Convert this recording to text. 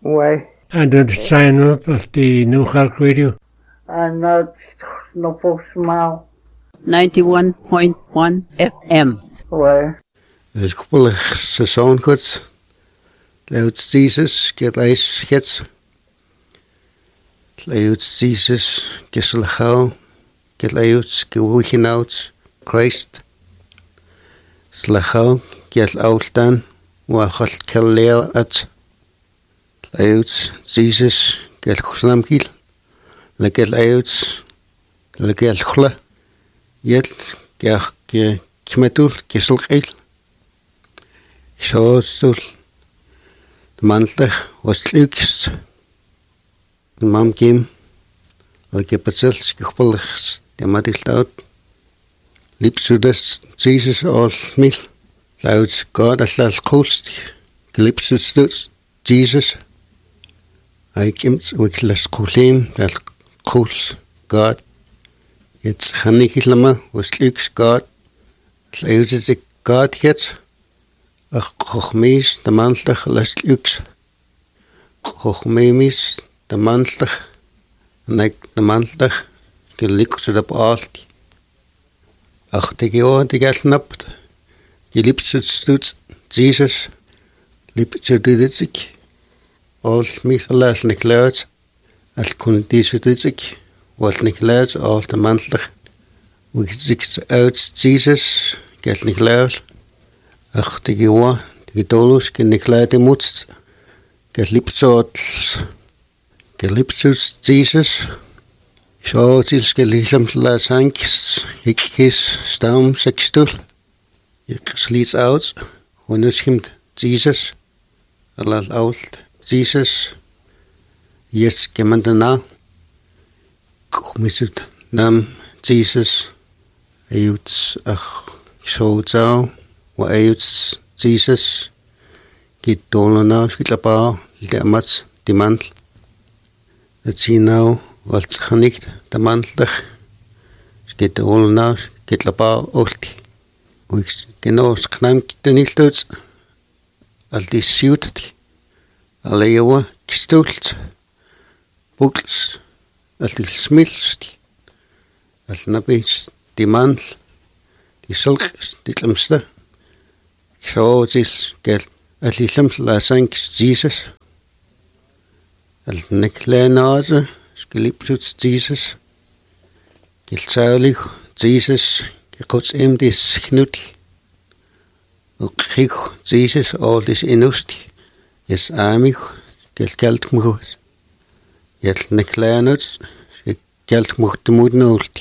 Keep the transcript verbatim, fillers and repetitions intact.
Ouais. And the sign up at the New York Radio. And uh, no folks smile. ninety-one point one F M. Ouais. There's a couple of song cuts. Loud Jesus, get ice hits. Loud Jesus, get slachau, get loud, get wicking out, Christ. Slachau, get out dan, wachal kellea at. Loud Jesus, get kusnam kil. Get loud, get khla. Yet, get kmetul, get slachil. Shostul. Manlach was lukes. The mom came. I'll get pazel, skipulachs, the matic out. Lips to this, Jesus all meal. Louds God at last coast. Lips to this, Jesus. I came with less coolim, that cools God. It's Hanikilama was lukes God. Louds is a God yet. Ach, Chochmees, de mantlach, les lux. Chochmees, de mantlach, en ik de mantlach, de lux op alt. Ach, de geoor, de geld napt. Je liep zo stoets, Jesus, liep zo dit ik. Al mij geluid niet luid, als kon die zo dit ik. Wat niet luid, al de mantlach. Hoe ziet uit, Jesus, geld niet luid. Ach, de gewa, de dolus, ke niklade mutst, ke lipsots, ke lipsots Jesus. Zo tils ke licham la sankis, ik kis stam sextul. Ik slits out, when it schimt Jesus, alal out Jesus. Yes, ke man dana. Komisut nam Jesus. Ayuts ach, so zau. Wa ayuts Jesus git dolana skitlapa der mats die mantel dat sie nou wat genikt de mantel skit dolana skitlapa olti wix genau sknam kit niet doets al die siut alle joa gestult buks al die smilst al nabis die mantel die sulk die klemste. So this girl, at least la sanks Jesus. Al neklenaze, skilipsuts Jesus. Giltsaulig, Jesus, gekots em dis knuti. Og krig, Jesus, all this inusti. Yes, amig, gelt gelt muhus. Jelt neklenuts, gelt muhtemud nolti.